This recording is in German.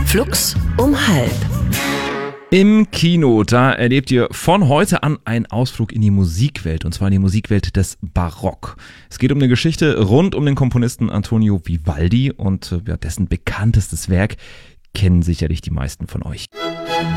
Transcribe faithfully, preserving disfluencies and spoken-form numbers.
Flux um halb. Im Kino, da erlebt ihr von heute an einen Ausflug in die Musikwelt, und zwar in die Musikwelt des Barock. Es geht um eine Geschichte rund um den Komponisten Antonio Vivaldi und ja, dessen bekanntestes Werk kennen sicherlich die meisten von euch.